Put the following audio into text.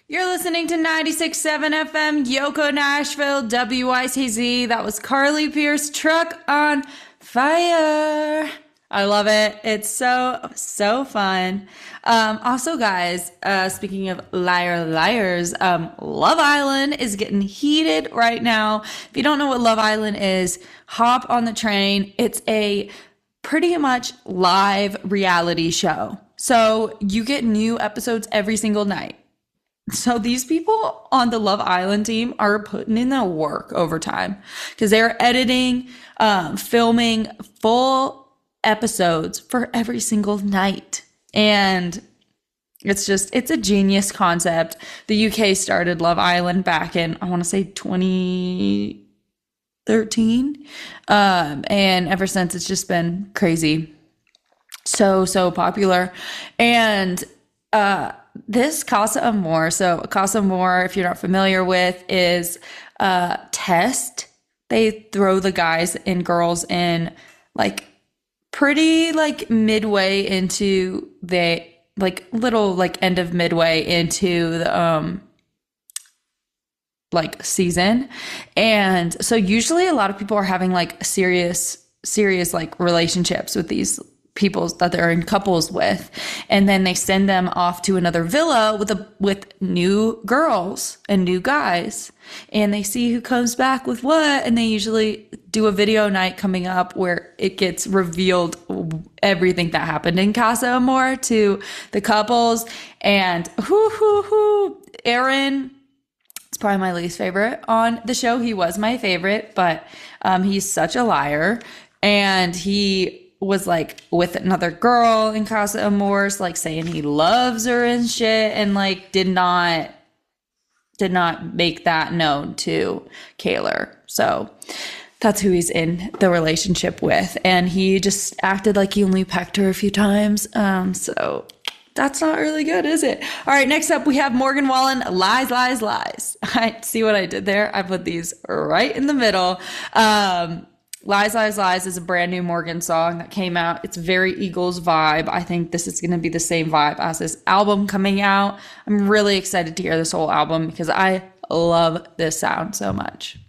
You're listening to 96.7 FM, Yoko Nashville, WICZ. That was Carly Pierce, Truck on Fire. I love it. It's so fun. Also, guys, speaking of liars, Love Island is getting heated right now. If you don't know what Love Island is, hop on the train. It's a pretty much live reality show. So you get new episodes every single night. So these people on the Love Island team are putting in the work overtime because they're editing, filming full episodes for every single night. And it's a genius concept. The UK started Love Island back in, I want to say 2013. And ever since it's just been crazy. So popular. And, this Casa Amor, so Casa Amor, if you're not familiar with, is a test. They throw the guys and girls in like pretty like midway into the like little like end of midway into the like season. And so usually a lot of people are having like serious like relationships with these people that they're in couples with, and then they send them off to another villa with new girls and new guys, and they see who comes back with what, and they usually do a video night coming up where it gets revealed everything that happened in Casa Amor to the couples. And Aaron, it's probably my least favorite on the show. He was my favorite, but he's such a liar, and he was like with another girl in Casa Amors, like saying he loves her and shit, and like did not make that known to Kaylor. So that's who he's in the relationship with, and he just acted like he only pecked her a few times. So that's not really good, is it? All right, next up we have Morgan Wallen, Lies, Lies, Lies. I see what I did there. I put these right in the middle. Lies, Lies, Lies is a brand new Morgan song that came out. It's very Eagles vibe. I think this is going to be the same vibe as this album coming out. I'm really excited to hear this whole album because I love this sound so much.